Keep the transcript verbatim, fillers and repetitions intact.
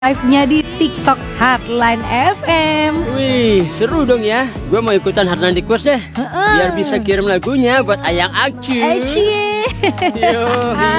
live-nya di TikTok Heartline F M. Wih, seru dong ya. Gue mau ikutan Heartline Request deh. Biar bisa kirim lagunya buat Ayang Acu. Aci. Yo.